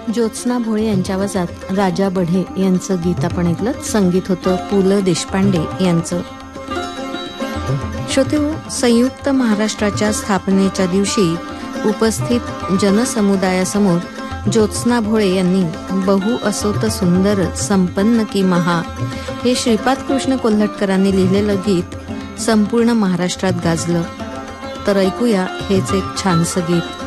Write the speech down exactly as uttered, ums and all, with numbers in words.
ज्योत्स्ना भोळे यांच्या आवाजात राजा बढे यांचं गीत आपण ऐकलं. संगीत होतं पु ल देशपांडे यांचं. श्रोतेहो, संयुक्त महाराष्ट्राच्या स्थापनेच्या दिवशी उपस्थित जनसमुदायासमोर ज्योत्स्ना भोळे यांनी बहु असोत सुंदर संपन्न की महा हे श्रीपाद कृष्ण कोल्हटकरांनी लिहिलेलं गीत संपूर्ण महाराष्ट्रात गाजलं. तर ऐकूया हेच एक छानसं गीत.